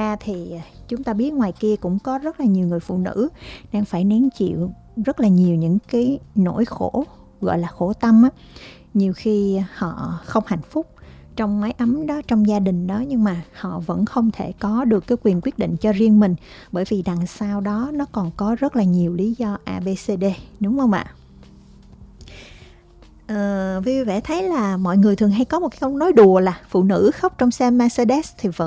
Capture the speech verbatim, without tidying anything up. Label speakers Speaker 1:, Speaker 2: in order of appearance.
Speaker 1: ra thì chúng ta biết ngoài kia cũng có rất là nhiều người phụ nữ đang phải nén chịu rất là nhiều những cái nỗi khổ, gọi là khổ tâm á. Nhiều khi họ không hạnh phúc trong mái ấm đó, trong gia đình đó, nhưng mà họ vẫn không thể có được cái quyền quyết định cho riêng mình, bởi vì đằng sau đó nó còn có rất là nhiều lý do A, B, C, D, đúng không ạ? Ờ, Vi vẻ thấy là mọi người thường hay có một cái câu nói đùa là phụ nữ khóc trong xe Mercedes thì vẫn